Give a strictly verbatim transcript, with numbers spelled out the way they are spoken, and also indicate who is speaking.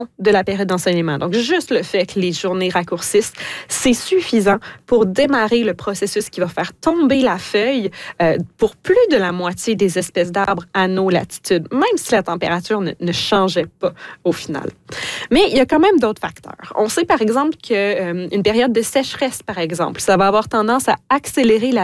Speaker 1: de la période d'ensoleillement. Donc, juste le fait que les journées raccourcissent, c'est suffisant pour démarrer le processus qui va faire tomber la feuille euh, pour plus de la moitié des espèces d'arbres à nos latitudes, même si la température ne, ne changeait pas au final. Mais il y a quand même d'autres facteurs. On sait par exemple qu'une euh, période de sécheresse, par exemple, ça va avoir tendance à accélérer la